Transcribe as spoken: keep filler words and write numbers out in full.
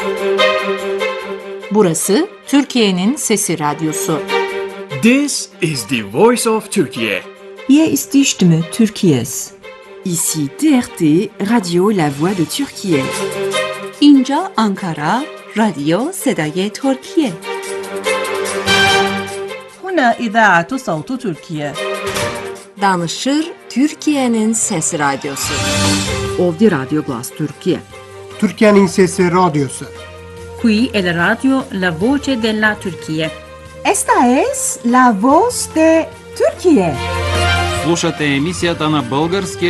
Burası Türkiye'nin Sesi Radyosu. This is the voice of Turkey. Hier ist die Stimme Türkiye's. Ici T R T, Radio La Voix de Türkiye. اینجا آنکارا، رادیو صدای ترکیه. هنا إذاعة صوت تركيا. Danışır Türkiye'nin Sesi Radyosu. Ovdje Radio Glas Türkiye. Türkiye'nin Sesi Radyosu. Qui è la radio La Voce della Turchia. Esta es la voz de Türkiye. Слушате емисията на български